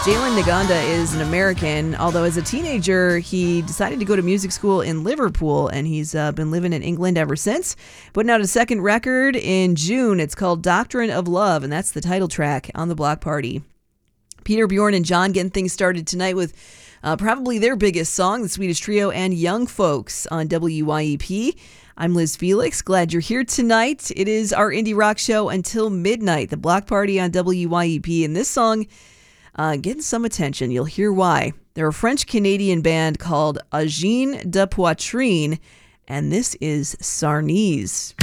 Jalen Naganda is an American, although as a teenager, he decided to go to music school in Liverpool, and he's been living in England ever since. Putting out a second record in June. It's called Doctrine of Love, and that's the title track on the Block Party. Peter, Bjorn, and John getting things started tonight with probably their biggest song, the Swedish Trio and Young Folks on WYEP. I'm Liz Felix. Glad you're here tonight. It is our indie rock show until midnight, the Block Party on WYEP, and this song getting some attention. You'll hear why. They're a French-Canadian band called Agene de Poitrine, and this is Sarnese.